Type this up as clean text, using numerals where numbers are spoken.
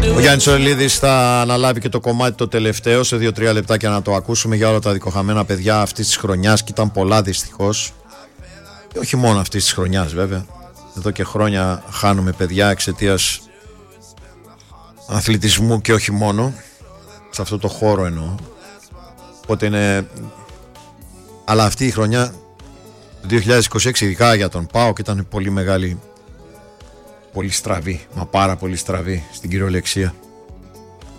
Ο Γιάννης Ολίδης θα αναλάβει και το κομμάτι το τελευταίο σε 2-3 λεπτάκια να το ακούσουμε για όλα τα δικοχαμένα παιδιά αυτής της χρονιάς, και ήταν πολλά δυστυχώς. Και όχι μόνο αυτής της χρονιάς βέβαια. Εδώ και χρόνια χάνουμε παιδιά εξαιτίας αθλητισμού και όχι μόνο. Σε αυτό το χώρο εννοώ. Οπότε είναι... Αλλά αυτή η χρονιά το 2026 ειδικά για τον ΠΑΟΚ ήταν πολύ μεγάλη, πολύ στραβή, μα πάρα πολύ στραβή στην κυριολεξία.